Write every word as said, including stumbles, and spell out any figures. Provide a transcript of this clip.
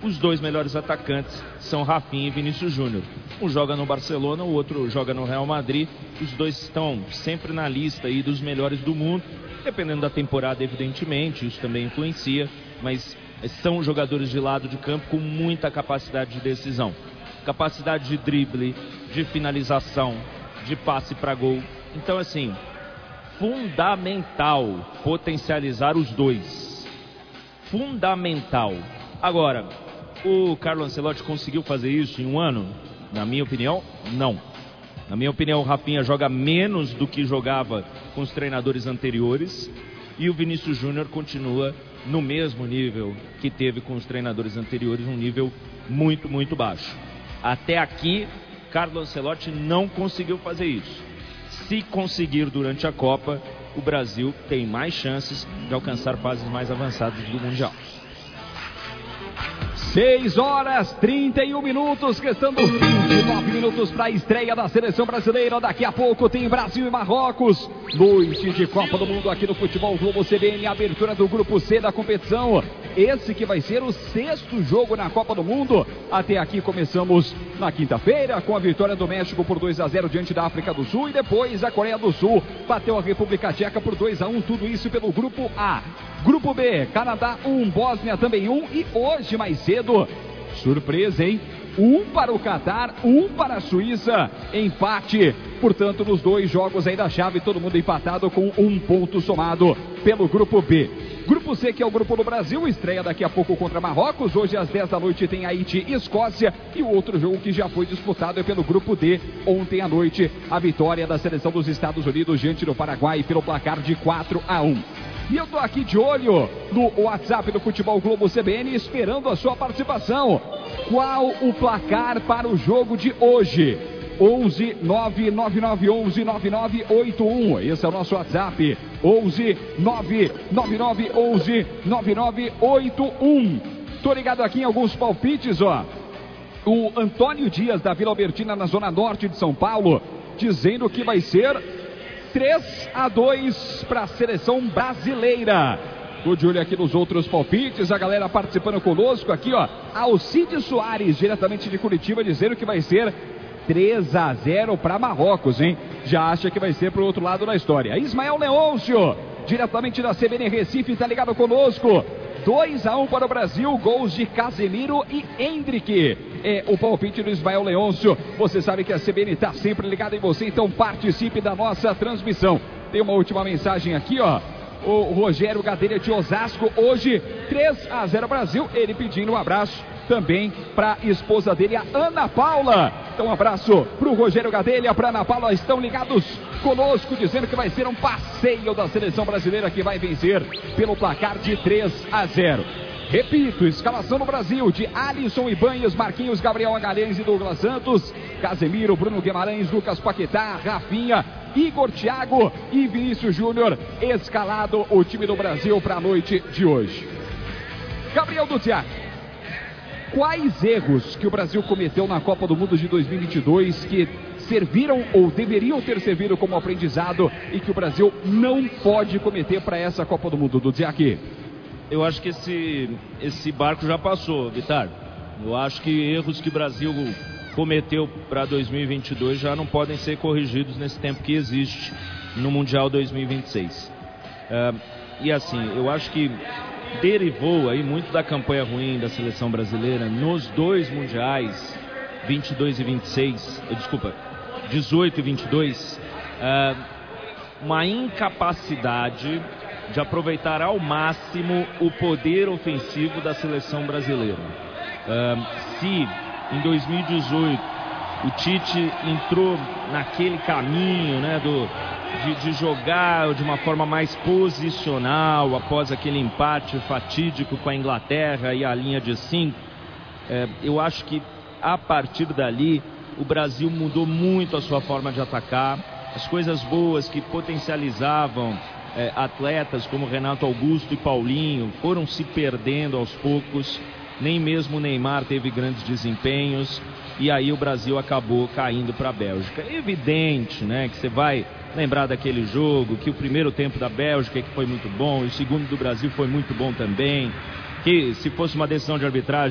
os dois melhores atacantes são Rafinha e Vinícius Júnior. Um joga no Barcelona, o outro joga no Real Madrid. Os dois estão sempre na lista aí dos melhores do mundo, dependendo da temporada, evidentemente, isso também influencia, mas são jogadores de lado de campo com muita capacidade de decisão, capacidade de drible, de finalização, de passe para gol. Então, assim, fundamental potencializar os dois. Fundamental. Agora, o Carlo Ancelotti conseguiu fazer isso em um ano? Na minha opinião, não. Na minha opinião, o Rafinha joga menos do que jogava com os treinadores anteriores e o Vinícius Júnior continua no mesmo nível que teve com os treinadores anteriores, um nível muito, muito baixo. Até aqui, Carlo Ancelotti não conseguiu fazer isso. Se conseguir durante a Copa, o Brasil tem mais chances de alcançar fases mais avançadas do Mundial. seis horas e trinta e um minutos, restando vinte e nove minutos para a estreia da seleção brasileira. Daqui a pouco tem Brasil e Marrocos, noite de Copa do Mundo aqui no Futebol Globo C B N, abertura do grupo C da competição. Esse que vai ser o sexto jogo na Copa do Mundo. Até aqui começamos na quinta-feira com a vitória do México por dois a zero diante da África do Sul, e depois a Coreia do Sul bateu a República Tcheca por dois a um, tudo isso pelo grupo A. Grupo B, Canadá um, Bósnia também um, e hoje mais cedo, surpresa, hein? Um para o Catar, um para a Suíça, empate, portanto, nos dois jogos aí da chave, todo mundo empatado com um ponto somado pelo grupo B. Grupo C, que é o grupo do Brasil, estreia daqui a pouco contra Marrocos. Hoje às dez da noite tem Haiti e Escócia, e o outro jogo que já foi disputado é pelo grupo D. Ontem à noite, a vitória da seleção dos Estados Unidos diante do Paraguai pelo placar de quatro a um. E eu tô aqui de olho no WhatsApp do Futebol Globo C B N, esperando a sua participação. Qual o placar para o jogo de hoje? onze nove nove nove onze nove nove oito um. Esse é o nosso WhatsApp. onze nove nove nove onze nove nove oito um. Tô ligado aqui em alguns palpites, ó. O Antônio Dias, da Vila Albertina, na zona norte de São Paulo, dizendo que vai ser três a dois para a seleção brasileira. Tô de olho aqui nos outros palpites, a galera participando conosco aqui, ó. Alcides Soares, diretamente de Curitiba, dizendo que vai ser três a zero para Marrocos, hein? Já acha que vai ser pro outro lado da história. Ismael Leôncio, diretamente da C B N Recife, tá ligado conosco. dois a um para o Brasil, gols de Casemiro e Endrick. É o palpite do Ismael Leôncio. Você sabe que a C B N tá sempre ligada em você, então participe da nossa transmissão. Tem uma última mensagem aqui, ó. O Rogério Gadelha de Osasco, hoje três a zero Brasil, ele pedindo um abraço também para a esposa dele, a Ana Paula. Então um abraço para o Rogério Gadelha, para Ana Paula, estão ligados conosco, dizendo que vai ser um passeio da seleção brasileira que vai vencer pelo placar de três a zero. Repito, escalação no Brasil de Alisson, Ibanez, Marquinhos, Gabriel Magalhães e Douglas Santos, Casemiro, Bruno Guimarães, Lucas Paquetá, Rafinha, Igor Thiago e Vinícius Júnior. Escalado o time do Brasil para a noite de hoje. Gabriel Duziak, quais erros que o Brasil cometeu na Copa do Mundo de dois mil e vinte e dois que serviram ou deveriam ter servido como aprendizado e que o Brasil não pode cometer para essa Copa do Mundo, Duziak? Eu acho que esse, esse barco já passou, Vitar. Eu acho que erros que o Brasil cometeu para dois mil e vinte e dois já não podem ser corrigidos nesse tempo que existe no Mundial dois mil e vinte e seis. Uh, e assim, eu acho que derivou aí muito da campanha ruim da seleção brasileira nos dois mundiais, vinte e dois e vinte e seis, desculpa, dezoito e vinte e dois, uh, uma incapacidade de aproveitar ao máximo o poder ofensivo da seleção brasileira. Uh, se em dois mil e dezoito o Tite entrou naquele caminho, né, do, de, de jogar de uma forma mais posicional após aquele empate fatídico com a Inglaterra e a linha de cinco, uh, eu acho que a partir dali o Brasil mudou muito a sua forma de atacar. As coisas boas que potencializavam É, atletas como Renato Augusto e Paulinho foram se perdendo aos poucos. Nem mesmo o Neymar teve grandes desempenhos, e aí o Brasil acabou caindo para a Bélgica. É evidente, né, que você vai lembrar daquele jogo, que o primeiro tempo da Bélgica que foi muito bom, e o segundo do Brasil foi muito bom também, que se fosse uma decisão de arbitragem